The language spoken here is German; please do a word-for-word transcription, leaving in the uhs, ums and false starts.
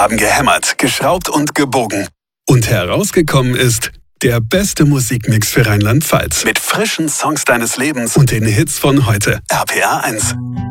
haben gehämmert, geschraubt und gebogen. Und herausgekommen ist der beste Musikmix für Rheinland-Pfalz. Mit frischen Songs deines Lebens und den Hits von heute. R P R eins.